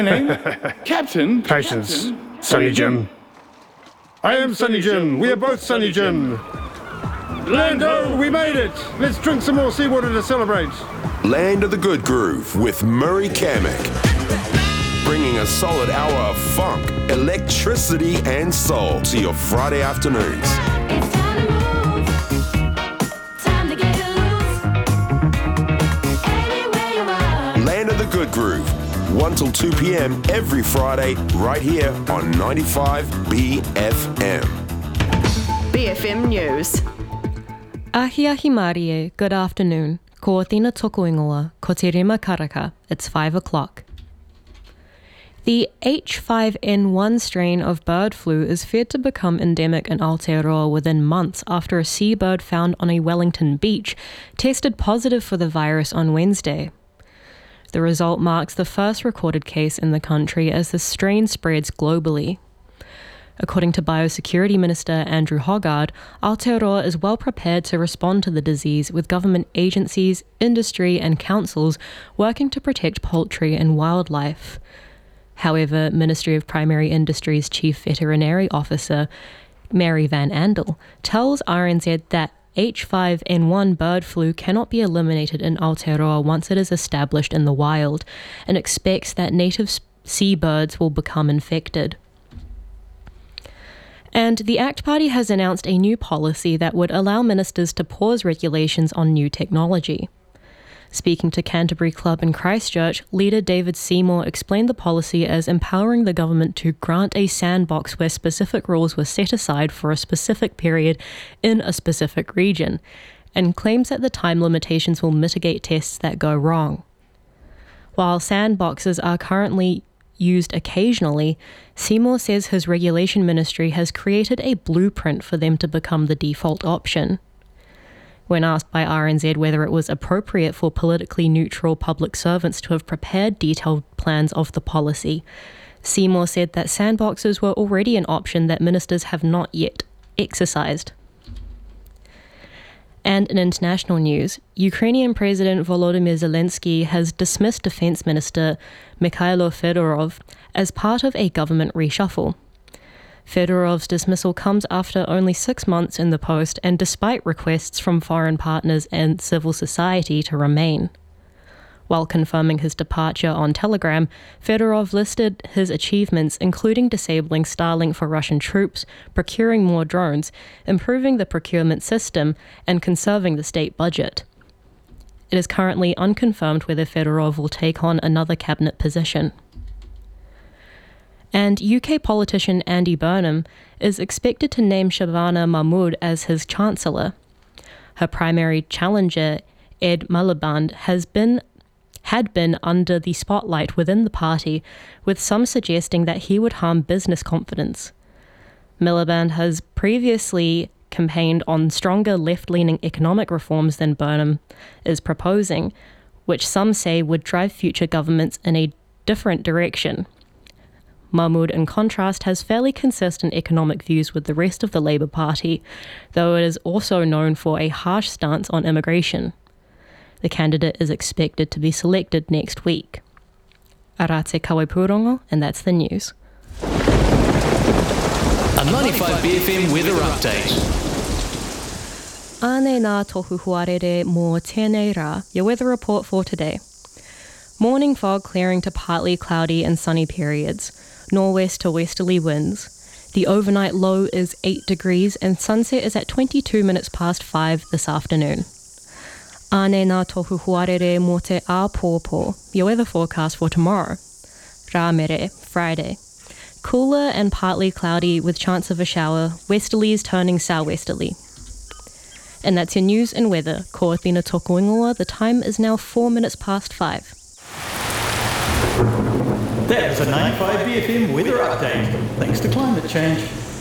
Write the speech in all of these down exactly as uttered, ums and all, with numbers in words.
Name? Captain? Patience. Captain? Sonny Jim. I am Sonny Jim. We are both Sonny Jim. Lando, we made it. Let's drink some more seawater to celebrate. Land of the Good Groove with Murray Kamek. Bringing a solid hour of funk, electricity and soul to your Friday afternoons. It's time to move. Time to get loose. Anywhere you are. Land of the Good Groove, one till two p.m. every Friday, right here on ninety-five B F M. B F M News. Ahi ahi Marie, good afternoon. Ko Tina toko ingoa, ko te rema karaka, it's five o'clock. The H five N one strain of bird flu is feared to become endemic in Aotearoa within months after a seabird found on a Wellington beach tested positive for the virus on Wednesday. The result marks the first recorded case in the country as the strain spreads globally. According to Biosecurity Minister Andrew Hoggard, Aotearoa is well prepared to respond to the disease, with government agencies, industry and councils working to protect poultry and wildlife. However, Ministry of Primary Industries Chief Veterinary Officer Mary Van Andel tells R N Z that H five N one bird flu cannot be eliminated in Aotearoa once it is established in the wild, and expects that native seabirds will become infected. And the ACT Party has announced a new policy that would allow ministers to pause regulations on new technology. Speaking to Canterbury Club in Christchurch, leader David Seymour explained the policy as empowering the government to grant a sandbox where specific rules were set aside for a specific period in a specific region, and claims that the time limitations will mitigate tests that go wrong. While sandboxes are currently used occasionally, Seymour says his regulation ministry has created a blueprint for them to become the default option. When asked by R N Z whether it was appropriate for politically neutral public servants to have prepared detailed plans of the policy, Seymour said that sandboxes were already an option that ministers have not yet exercised. And in international news, Ukrainian President Volodymyr Zelensky has dismissed Defense Minister Mikhailo Fedorov as part of a government reshuffle. Fedorov's dismissal comes after only six months in the post and despite requests from foreign partners and civil society to remain. While confirming his departure on Telegram, Fedorov listed his achievements, including disabling Starlink for Russian troops, procuring more drones, improving the procurement system, and conserving the state budget. It is currently unconfirmed whether Fedorov will take on another cabinet position. And U K politician Andy Burnham is expected to name Shabana Mahmood as his chancellor. Her primary challenger, Ed Miliband, has been had been under the spotlight within the party, with some suggesting that he would harm business confidence. Miliband has previously campaigned on stronger left-leaning economic reforms than Burnham is proposing, which some say would drive future governments in a different direction. Mahmood, in contrast, has fairly consistent economic views with the rest of the Labour Party, though it is also known for a harsh stance on immigration. The candidate is expected to be selected next week. Arate Kawepurongo, and that's the news. A ninety-five B F M weather update. Ane nā tohu huarere mō tēnei rā, your weather report for today. Morning fog clearing to partly cloudy and sunny periods. Northwest to westerly winds. The overnight low is eight degrees and sunset is at twenty-two minutes past five this afternoon. Ane nā tohu huarere mō te āpōpō, your weather forecast for tomorrow. Rā mere, Friday. Cooler and partly cloudy with chance of a shower, westerlies turning southwesterly. And that's your news and weather. Ko Tina toko ingoa, the time is now four minutes past five. That was a ninety-five B F M weather update, thanks to climate change.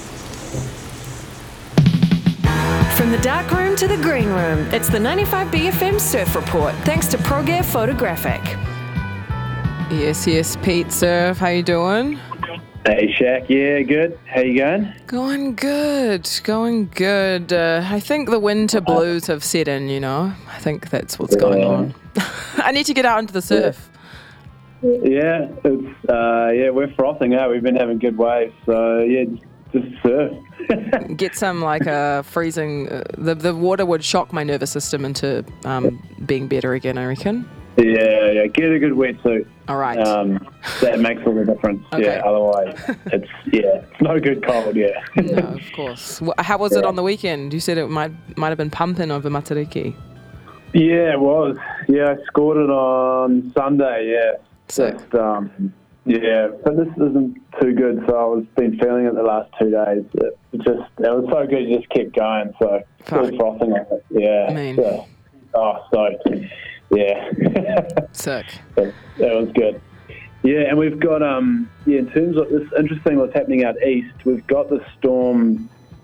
From the dark room to the green room, it's the ninety-five B F M Surf Report, thanks to ProGear Photographic. Yes, yes, Pete Surf, how you doing? Hey, Shaq, yeah, good. How you going? Going good, going good. Uh, I think the winter blues have set in, you know. I think that's what's Yeah. going on. I need to get out into the surf. Yeah, it's uh, yeah, we're frothing out. We've been having good waves, so yeah, just, just surf. Get some like uh, freezing. Uh, the the water would shock my nervous system into um, being better again, I reckon. Yeah, yeah, get a good wetsuit. All right. Um, that makes all the difference. Okay. Yeah, otherwise it's yeah, it's no good cold. Yeah. No, of course. Wh- How was it on the weekend? You said it might might have been pumping over Matariki. Yeah, it was. Yeah, I scored it on Sunday. Yeah. Sick. Just, um, yeah, but this isn't too good. So I was been feeling it the last two days. It just it was so good. You just kept going. So still Fuck. frothing on it. Yeah. Mean. So, oh, so yeah. Sick. That was good. Yeah, and we've got um yeah in terms of this interesting what's happening out east. We've got the storm.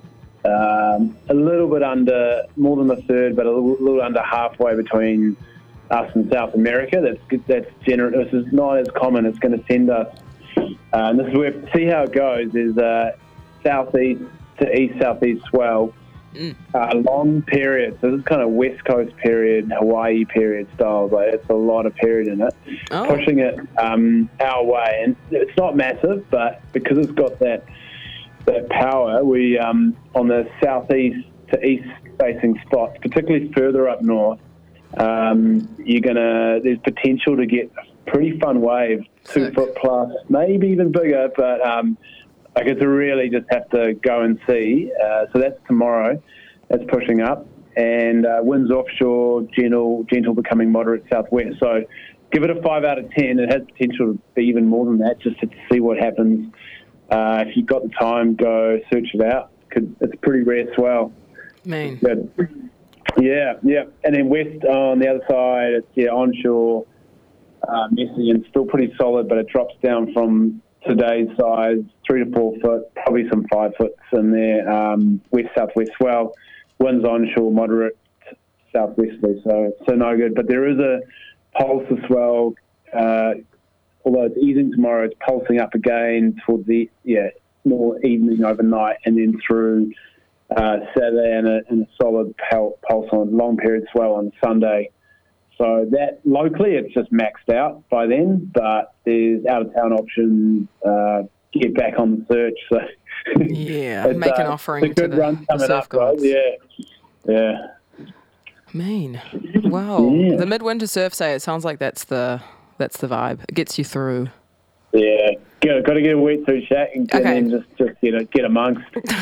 Um, a little bit under, more than a third, but a little, little under halfway between us and South America. That's that's gener- This is not as common. It's going to send us, uh, and this is where, see how it goes, is uh, southeast to east-southeast swell, Mm. uh, long period. So this is kind of west coast period, Hawaii period style. Like it's a lot of period in it, Oh. pushing it um, our way. And it's not massive, but because it's got that that power, we um, on the southeast to east facing spots, particularly further up north, um, you're gonna there's potential to get a pretty fun wave, two Sick. foot plus, maybe even bigger, but um, like it's a really just have to go and see. Uh, so that's tomorrow. That's pushing up, and uh, winds offshore, gentle, gentle becoming moderate southwest. So give it a five out of ten. It has potential to be even more than that, just to see what happens. Uh, if you've got the time, go search it out. Could, it's a pretty rare swell. Mean. Good. Yeah, yeah. And then west on the other side, it's yeah onshore, uh, messy and still pretty solid, but it drops down from today's size, three to four foot, probably some five foots in there. Um, west southwest swell, winds onshore, moderate southwesterly, so so no good. But there is a pulse of swell. Uh, although it's easing tomorrow, it's pulsing up again towards the yeah more evening overnight, and then through uh, Saturday and a, and a solid pul- pulse on long period swell on Sunday. So that locally, it's just maxed out by then, but there's out of town options. Uh, get back on the search. So Yeah, it's, make an uh, offering it's a to good the, run the coming surf up, guys. gods. Yeah, yeah. Mean. Wow. Yeah. The midwinter surf say it sounds like that's the that's the vibe. It gets you through. Yeah, got, got to get a wetsuit, Shaq, and, Okay. and then just, just get, a, get amongst.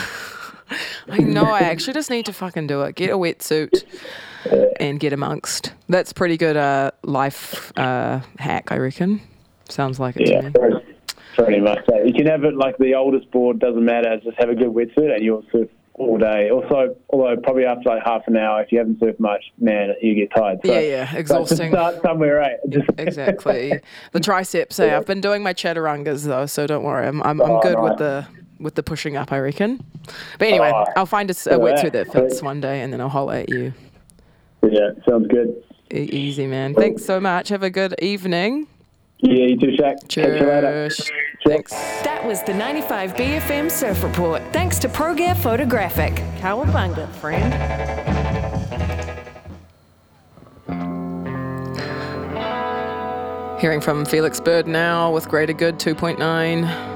I know, I actually just need to fucking do it. Get a wetsuit and get amongst. That's pretty good uh, life uh, hack, I reckon. Sounds like it Yeah, to me. pretty, pretty much. So you can have it like the oldest board, doesn't matter. Just have a good wetsuit and you'll surf all day. Also, although probably after like half an hour, if you haven't surfed much, man, you get tired. So, Yeah, yeah, so exhausting. start somewhere, right? Just Exactly. The triceps. Hey, I've been doing my chaturangas though, so don't worry. I'm I'm, I'm Oh, good nice. with the with the pushing up, I reckon. But anyway, Oh, I'll find a, s- a look at wetsuit that that. fits one day, and then I'll holler at you. Yeah, sounds good. E- easy, man. Thanks so much. Have a good evening. Yeah, you too, Shaq. Catch you later. Cheers. Thanks. That was the ninety-five B F M Surf Report, thanks to ProGear Photographic. Cowabunga, friend. Hearing from Felix Bird now with Greater Good two point nine.